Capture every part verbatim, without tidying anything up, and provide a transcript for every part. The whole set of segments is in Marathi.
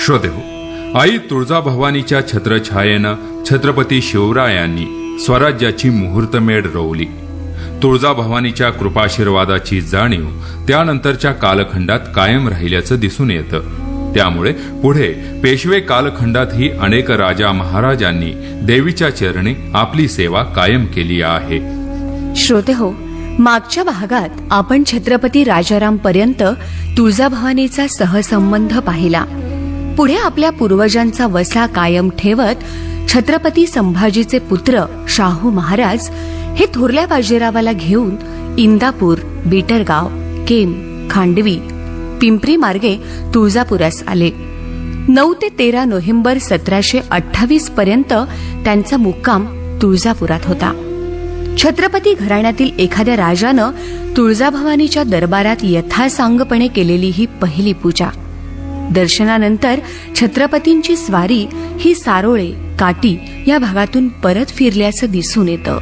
श्रोतेहो, आई तुळजाभवानीच्या छत्रछायेनं छत्रपती शिवरायांनी स्वराज्याची मुहूर्तमेढ रोवली. तुळजाभवानीच्या कृपाशीर्वादाची जाणीव त्यानंतरच्या कालखंडात कायम राहिल्याचं दिसून येतं. त्यामुळे पुढे पेशवे कालखंडातही अनेक राजा महाराजांनी देवीच्या चरणी आपली सेवा कायम केली आहे. श्रोतेहो, मागच्या भागात आपण छत्रपती राजाराम पर्यंत तुळजाभवानीचा सहसंबंध पाहिला. पुढे आपल्या पूर्वजांचा वसा कायम ठेवत छत्रपती संभाजीचे पुत्र शाहू महाराज हे थोरल्या बाजीरावाला घेऊन इंदापूर, बिटरगाव, केम, खांडवी, पिंपरी मार्गे तुळजापुरास आले. नऊ ते तेरा नोव्हेंबर सतराशे अठ्ठावीस पर्यंत त्यांचा मुक्काम तुळजापुरात होता. छत्रपती घराण्यातील एखाद्या राजानं तुळजाभवानीच्या दरबारात यथासांगपणे केलेली ही पहिली पूजा. दर्शनानंतर छत्रपतींची स्वारी ही सारोळे, काटी या भागातून परत फिरल्याचं दिसून येतं.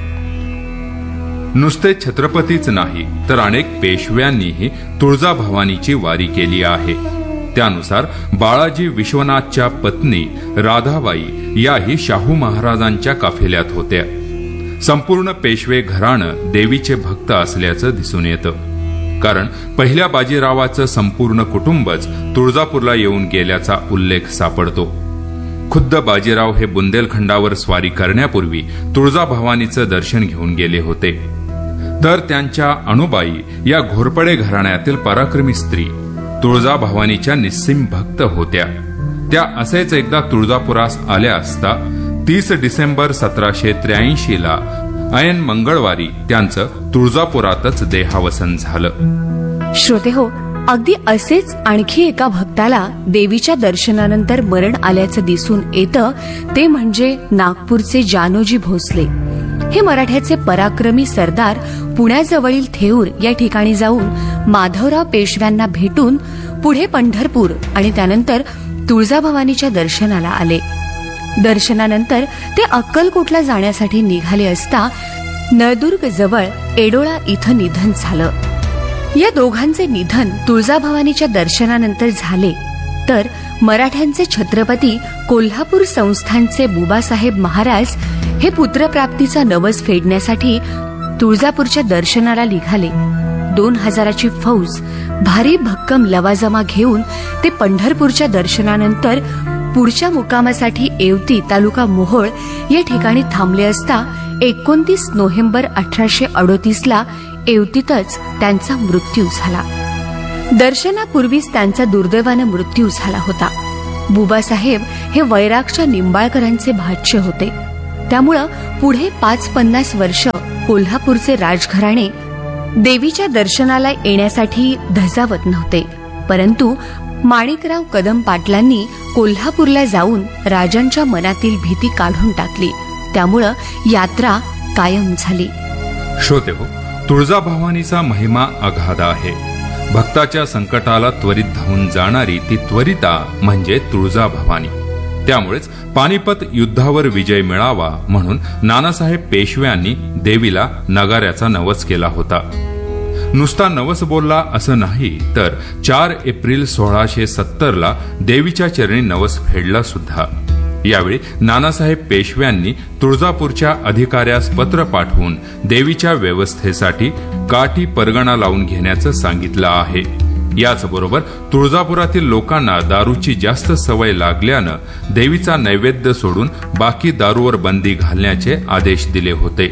नुसते छत्रपतीच नाही तर अनेक पेशव्यांनीही तुळजाभवानीची वारी केली आहे. त्यानुसार बाळाजी विश्वनाथच्या पत्नी राधाबाई याही शाहू महाराजांच्या काफेल्यात होत्या. संपूर्ण पेशवे घराणं देवीचे भक्त असल्याचं दिसून येतं. कारण पहिल्या बाजीरावाचं संपूर्ण कुटुंबच तुळजापूरला येऊन गेल्याचा उल्लेख सापडतो. खुद्द बाजीराव हे बुंदेलखंडावर स्वारी करण्यापूर्वी तुळजाभवानीचं दर्शन घेऊन गेले होते. तर त्यांच्या अणुबाई या घोरपडे घराण्यातील पराक्रमी स्त्री तुळजाभवानीच्या निस्सीम भक्त होत्या. त्या असेच एकदा तुळजापुरास आल्या असता तीस डिसेंबर सतराशे त्र्याऐंशी ला ऐन मंगळवारी त्यांचं तुळजापुरातच देहावसन झालं. श्रोतेहो, अगदी असेच आणखी एका भक्ताला देवीच्या दर्शनानंतर मरण आल्याचं दिसून येतं. ते म्हणजे नागपूरचे जानोजी भोसले. हे मराठ्याचे पराक्रमी सरदार पुण्याजवळील थेऊर या ठिकाणी जाऊन माधवराव पेशव्यांना भेटून पुढे पंढरपूर आणि त्यानंतर तुळजाभवानीच्या दर्शनाला आले. दर्शनानंतर ते अक्कलकोटला जाण्यासाठी निघाले असता नळदुर्ग जवळ एडोळा इथं निधन झालं. या दोघांचे निधन तुळजाभवानीच्या दर्शनानंतर झाले तर मराठ्यांचे छत्रपती कोल्हापूर संस्थानचे बुबासाहेब महाराज हे पुत्रप्राप्तीचा नवस फेडण्यासाठी तुळजापूरच्या दर्शनाला निघाले. दोन हजाराची फौज भारी भक्कम लवाजमा घेऊन ते पंढरपूरच्या दर्शनानंतर पुढच्या मुक्कामासाठी येवती तालुका मोहोळ या ठिकाणी थांबले असता एकोणतीस नोव्हेंबर अठराशे अडोतीस ला येवतीतच त्यांचा मृत्यू झाला. दर्शनापूर्वीच त्यांचा दुर्दैवानं मृत्यू झाला होता. बुबासाहेब हे वैरागच्या निंबाळकरांचे भाष्य होते. त्यामुळं पुढे पाच पन्नास वर्ष कोल्हापूरचे राजघराणे देवीच्या दर्शनाला येण्यासाठी धजावत नव्हते. परंतु माणिकराव कदम पाटलांनी कोल्हापूरला जाऊन राजांच्या मनातील भीती काढून टाकली. त्यामुळं यात्रा कायम झाली. श्रोतेहो, तुळजाभवानीचा महिमा अगाध आहे. भक्ताच्या संकटाला त्वरित धावून जाणारी ती त्वरिता म्हणजे तुळजाभवानी. त्यामुळेच पानिपत युद्धावर विजय मिळावा म्हणून नानासाहेब पेशव्यांनी देवीला नगाऱ्याचा नवस केला होता. नुसता नवस बोलला असं नाही तर चार एप्रिल सोळाशे सत्तर ला देवीच्या चरणी नवस फेडला सुद्धा. यावेळी नानासाहेब पेशव्यांनी तुळजापूरच्या अधिकाऱ्यास पत्र पाठवून देवीच्या व्यवस्थेसाठी काठी परगणा लावून घेण्याचं सांगितलं आहे. याचबरोबर तुळजापुरातील लोकांना दारूची जास्त सवय लागल्यानं देवीचा नैवेद्य सोडून बाकी दारूवर बंदी घालण्याचे आदेश दिले होते.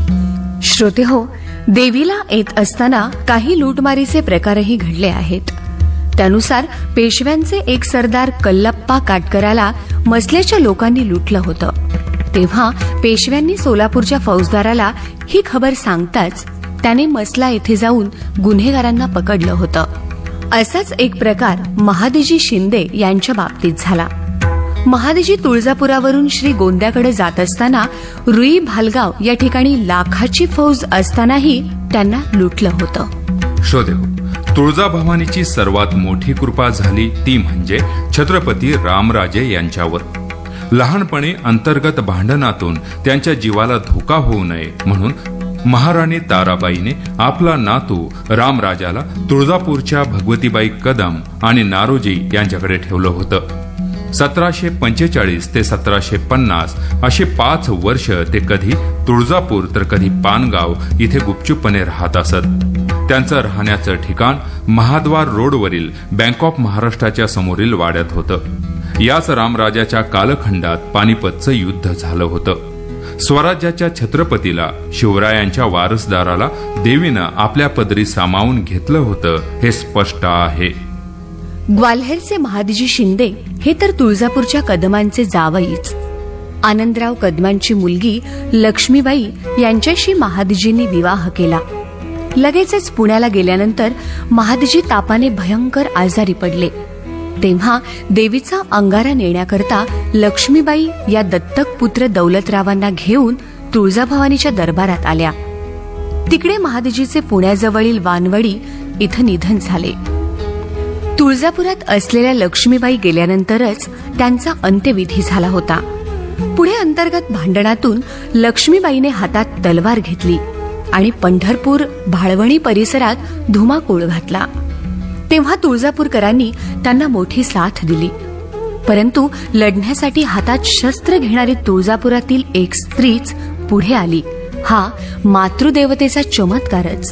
श्रोतेहो, देवीला येत असताना काही लूटमारीचे प्रकारही घडले आहेत. त्यानुसार पेशव्यांचे एक सरदार कल्लप्पा काटकराला मसल्याच्या लोकांनी लुटलं होतं. तेव्हा पेशव्यांनी सोलापूरच्या फौजदाराला ही खबर सांगताच त्याने मसला येथे जाऊन गुन्हेगारांना पकडलं होतं. असाच एक प्रकार महादेजी शिंदे यांच्या बाबतीत झाला. महादेजी तुळजापुरावरून श्री गोंद्याकडे जात असताना रुई भालगाव या ठिकाणी लाखाची फौज असतानाही त्यांना लुटलं होतं. श्रोतेहो, तुळजाभवानीची सर्वात मोठी कृपा झाली ती म्हणजे छत्रपती रामराजे यांच्यावर. लहानपणी अंतर्गत भांडणातून त्यांच्या जीवाला धोका होऊ नये म्हणून महाराणी ताराबाईने आपला नातू रामराजाला तुळजापूरच्या भगवतीबाई कदम आणि नारोजी यांच्याकडे ठेवलं होतं. सतराशे पंचेचाळीस ते सतराशे पन्नास अशी पाच वर्ष ते कधी तुळजापूर तर कधी पानगाव इथे गुपचूपपणे राहत असत. त्यांचं राहण्याचं ठिकाण महाद्वार रोडवरील बँक ऑफ महाराष्ट्राच्या समोरील वाड्यात होतं. याच रामराजाच्या कालखंडात पानिपतचं युद्ध झालं होतं. स्वराज्याच्या छत्रपतीला, शिवरायांच्या वारसदाराला देवीनं आपल्या पदरी सामावून घेतलं होतं हे स्पष्ट आहे. ग्वाल्हेरचे महादजी शिंदे हे तर तुळजापूरच्या कदमांचे जावईच. आनंदराव कदमांची मुलगी लक्ष्मीबाई यांच्याशी महादजींनी विवाह केला. लगेचच पुण्याला गेल्यानंतर महादजी तापाने भयंकर आजारी पडले. तेव्हा देवीचा अंगारा नेण्याकरता लक्ष्मीबाई या दत्तक पुत्र दौलतरावांना घेऊन तुळजाभवानीच्या दरबारात आल्या. तिकडे महादजीचे पुण्याजवळील वानवडी इथं निधन झाले. तुळजापुरात असलेल्या लक्ष्मीबाई गेल्यानंतरच त्यांचा अंत्यविधी झाला होता. पुढे अंतर्गत भांडणातून लक्ष्मीबाईने हातात तलवार घेतली आणि पंढरपूर भाळवणी परिसरात धुमाकूळ घातला. तेव्हा तुळजापूरकरांनी त्यांना मोठी साथ दिली. परंतु लढण्यासाठी हातात शस्त्र घेणारी तुळजापुरातील एक स्त्रीच पुढे आली. हा मातृदेवतेचा चमत्कारच.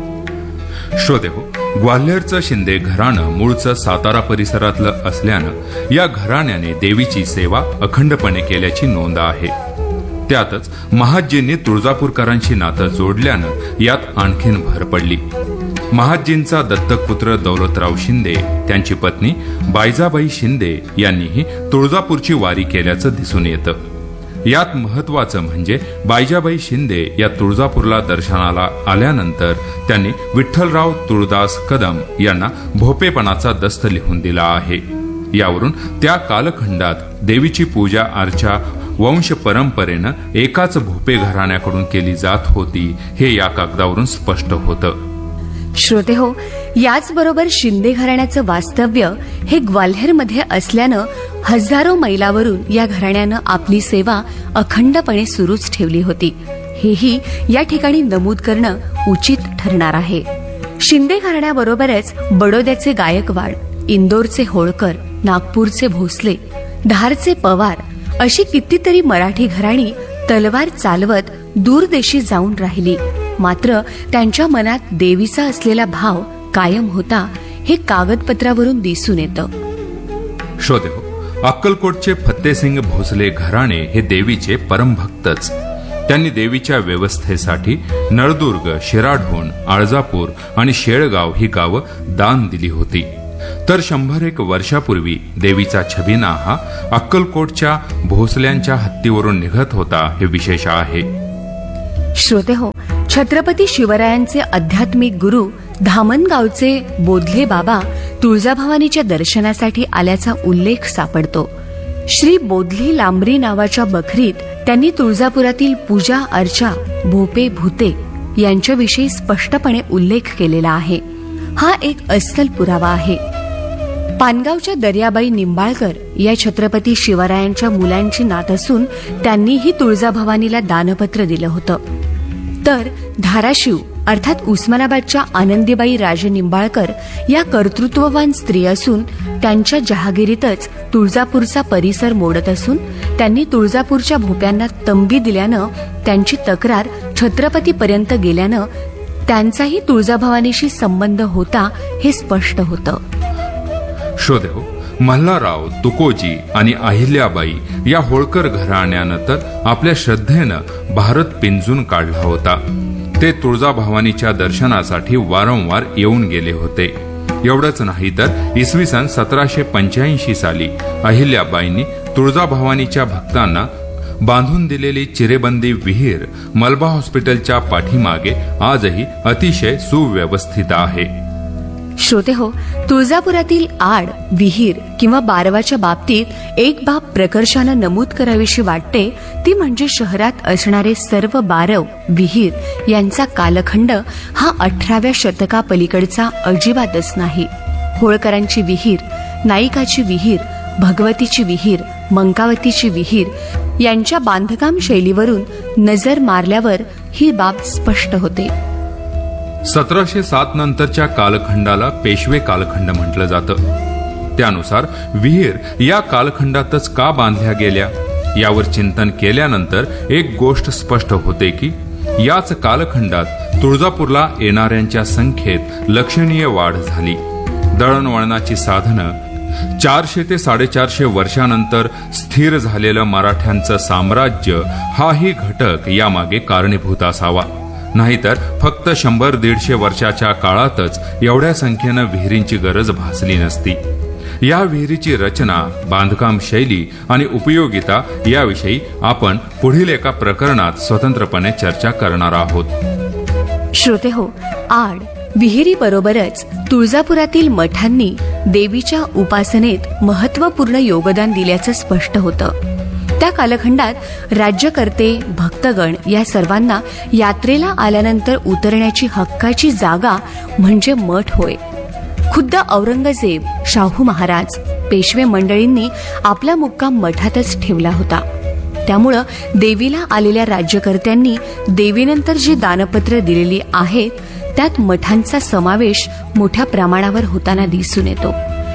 श्रोतेहो, ग्वाल्हेरचं शिंदे घराणं मूळचं सातारा परिसरातलं असल्यानं या घराण्याने देवीची सेवा अखंडपणे केल्याची नोंद आहे. त्यातच महादजींनी तुळजापूरकरांशी नातं जोडल्यानं यात आणखीन भर पडली. महादजींचा दत्तक पुत्र दौलतराव शिंदे, त्यांची पत्नी बायजाबाई शिंदे यांनीही तुळजापूरची वारी केल्याचं दिसून येतं. यात महत्वाचं म्हणजे बायजाबाई शिंदे या तुळजापूरला दर्शनाला आल्यानंतर त्यांनी विठ्ठलराव तुळदास कदम यांना भोपेपणाचा दस्त लिहून दिला आहे. यावरून त्या कालखंडात देवीची पूजा अर्चा वंश परंपरेनं एकाच भोपे घराण्याकडून केली जात होती हे या कागदावरून स्पष्ट होतं. श्रोतेहो, याचबरोबर शिंदे घराण्याचं वास्तव्य हे ग्वाल्हेरमध्ये असल्यानं हजारो मैलावरून या घराण्यानं आपली सेवा अखंडपणे सुरूच ठेवली होती. हेही या ठिकाणी नमूद करणं उचित ठरणार आहे. शिंदे घराण्याबरोबरच बडोद्याचे गायकवाड, इंदोरचे होळकर, नागपूरचे भोसले, धारचे पवार अशी कितीतरी मराठी घराणी तलवार चालवत दूरदेशी जाऊन राहिली. मात्र त्यांच्या मनात देवीचा असलेला भाव कायम होता हे कागदपत्रावरून दिसून येतं. श्रोतेहो, अक्कलकोटचे फत्तेसिंग भोसले घराणे हे देवीचे परमभक्तच. त्यांनी देवीच्या व्यवस्थेसाठी नळदुर्ग, शिराढोण, आळजापूर आणि शेळगाव ही गावं दान दिली होती. तर शंभर एक वर्षापूर्वी देवीचा छबिना हा अक्कलकोटच्या भोसल्यांच्या हत्तीवरून निघत होता हे विशेष आहे. श्रोतेहो, छत्रपती शिवरायांचे आध्यात्मिक गुरु धामणगावचे बोधले बाबा तुळजाभवानीच्या दर्शनासाठी आल्याचा उल्लेख सापडतो. श्री बोधली लांबरी नावाच्या बखरीत त्यांनी तुळजापुरातील पूजा अर्चा, भोपे भूते यांच्याविषयी स्पष्टपणे उल्लेख केलेला आहे. हा एक अस्सल पुरावा आहे. पानगावच्या दर्याबाई निंबाळकर या छत्रपती शिवरायांच्या मुलांची नात असून त्यांनीही तुळजाभवानीला दानपत्र दिलं होतं. तर धाराशिव अर्थात उस्मानाबादच्या आनंदीबाई राजे निंबाळकर या कर्तृत्ववान स्त्री असून त्यांच्या जहागिरीतच तुळजापूरचा परिसर मोडत असून त्यांनी तुळजापूरच्या भोप्यांना तंबी दिल्यानं त्यांची तक्रार छत्रपतीपर्यंत गेल्यानं त्यांचाही तुळजाभवानीशी संबंध होता हे स्पष्ट होतं. श्रोतेहो, मल्हारराव, तुकोजी आणि अहिल्याबाई या होळकर घराण्यानं तर आपल्या श्रद्धेनं भारत पिंजून काढला होता. ते तुळजाभवानीच्या दर्शनासाठी वारंवार येऊन गेले होते. एवढंच नाही तर इसवी सन सतराशे पंच्याऐंशी साली अहिल्याबाईंनी तुळजाभवानीच्या भक्तांना बांधून दिलेली चिरेबंदी विहीर मलबा हॉस्पिटलच्या पाठीमागे आजही अतिशय सुव्यवस्थित आहे. श्रोतेहो, तुळजापुरातील आड, विहीर किंवा बारवाच्या बाबतीत एक बाब प्रकर्षानं नमूद करावीशी वाटते ती म्हणजे शहरात असणारे सर्व बारव, विहीर यांचा कालखंड हा अठराव्या शतकापलीकडचा अजिबातच नाही. होळकरांची विहीर, नाईकाची विहीर, भगवतीची विहीर, मंकावतीची विहीर यांच्या बांधकाम शैलीवरून नजर मारल्यावर ही बाब स्पष्ट होते. सतराशे सात नंतरच्या कालखंडाला पेशवे कालखंड म्हटलं जातं. त्यानुसार विहीर या कालखंडातच का बांधल्या गेल्या यावर चिंतन केल्यानंतर एक गोष्ट स्पष्ट होते की याच कालखंडात तुळजापूरला येणाऱ्यांच्या संख्येत लक्षणीय वाढ झाली. दळणवळणाची साधनं, चारशे ते साडेचारशे वर्षानंतर स्थिर झालेलं मराठ्यांचं साम्राज्य हाही घटक यामागे कारणीभूत असावा. नाहीतर फक्त शंभर दीडशे वर्षाच्या काळातच एवढ्या संख्येनं विहिरींची गरज भासली नसती. या विहिरीची रचना, बांधकाम शैली आणि उपयोगिता याविषयी आपण पुढील एका प्रकरणात स्वतंत्रपणे चर्चा करणार आहोत. श्रोते हो, आड विहिरीबरोबरच तुळजापुरातील मठांनी देवीच्या उपासनेत महत्त्वपूर्ण योगदान दिल्याचं स्पष्ट होतं. त्या कालखंडात राज्यकर्ते, भक्तगण या सर्वांना यात्रेला आल्यानंतर उतरण्याची हक्काची जागा म्हणजे मठ होय. खुद्द औरंगजेब, शाहू महाराज, पेशवे मंडळींनी आपला मुक्काम मठातच ठेवला होता. त्यामुळं देवीला आलेल्या राज्यकर्त्यांनी देवीनंतर जी दानपत्र दिलेली आहेत त्यात मठांचा समावेश मोठ्या प्रमाणावर होताना दिसून येतो.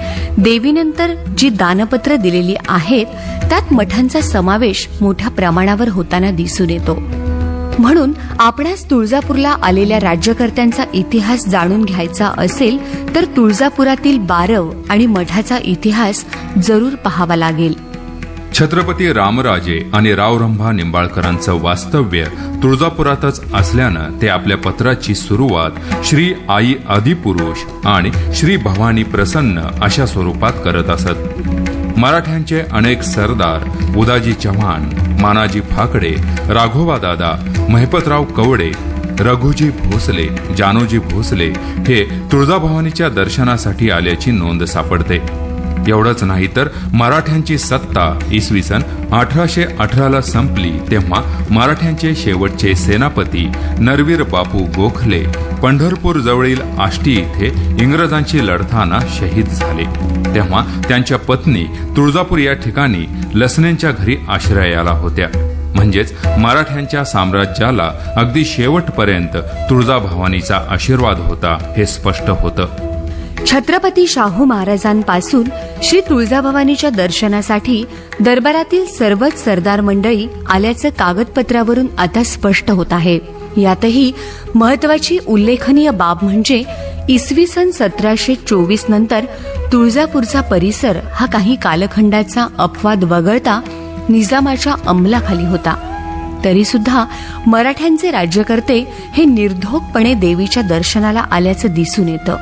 देवीनंतर जी दानपत्र दिलेली आहेत त्यात मठांचा समावेश मोठ्या प्रमाणावर होताना दिसून येतो. म्हणून आपणास तुळजापूरला आलेल्या राज्यकर्त्यांचा इतिहास जाणून घ्यायचा असेल तर तुळजापुरातील बारव आणि मठाचा इतिहास जरूर पाहावा लागेल. छत्रपती रामराजे आणि रावरंभा निंबाळकरांचं वास्तव्य तुळजापुरातच असल्यानं ते आपल्या पत्राची सुरुवात श्री आई आदिपुरुष आणि श्री भवानी प्रसन्न अशा स्वरूपात करत असत. मराठ्यांचे अनेक सरदार उदाजी चव्हाण, मानाजी फाकडे, राघोबादादा, महिपतराव कवडे, रघुजी भोसले, जानोजी भोसले हे तुळजाभवानीच्या दर्शनासाठी आल्याची नोंद सापडते. एवढंच नाही तर मराठ्यांची सत्ता इसवी सन अठराशे अठराला संपली तेव्हा मराठ्यांचे शेवटचे सेनापती नरवीर बापू गोखले पंढरपूर जवळील आष्टी इथे इंग्रजांची लढताना शहीद झाले. तेव्हा त्यांच्या पत्नी तुळजापूर या ठिकाणी लसणेंच्या घरी आश्रयाला होत्या. म्हणजेच मराठ्यांच्या साम्राज्याला अगदी शेवटपर्यंत तुळजाभवानीचा आशीर्वाद होता हे स्पष्ट होतं. छत्रपती शाहू महाराजांपासून श्री तुळजाभवानीच्या दर्शनासाठी दरबारातील सर्वच सरदार मंडळी आल्याचं कागदपत्रावरून आता स्पष्ट होत आहे. यातही महत्वाची उल्लेखनीय बाब म्हणजे इसवी सन सतराशे चोवीस नंतर तुळजापूरचा परिसर हा काही कालखंडाचा अपवाद वगळता निजामाच्या अंमलाखाली होता. तरी सुद्धा मराठ्यांचे राज्यकर्ते हे निर्धोकपणे देवीच्या दर्शनाला आल्याचं दिसून येतं.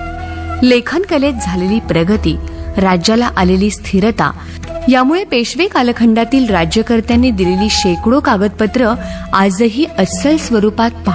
लेखनकलेत झालेली प्रगती, राज्याला आलेली स्थिरता यामुळे पेशवे कालखंडातील राज्यकर्त्यांनी दिलेली शेकडो कागदपत्र आजही अस्सल स्वरूपात